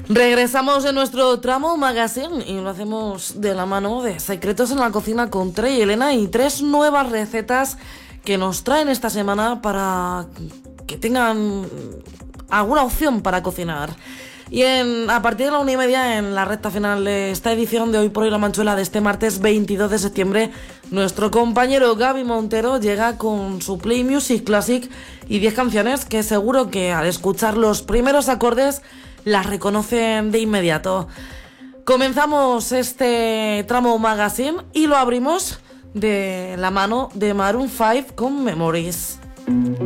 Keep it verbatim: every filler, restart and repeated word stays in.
Regresamos en nuestro tramo magazine y lo hacemos de la mano de Secretos en la Cocina con Trey y Elena, y tres nuevas recetas que nos traen esta semana para que tengan alguna opción para cocinar. Y en, a partir de la una y media, en la recta final de esta edición de Hoy por Hoy La Manchuela de este martes veintidós de septiembre, nuestro compañero Gaby Montero llega con su Play Music Classic y diez canciones que seguro que al escuchar los primeros acordes las reconocen de inmediato. Comenzamos este tramo magazine y lo abrimos de la mano de Maroon cinco con Memories.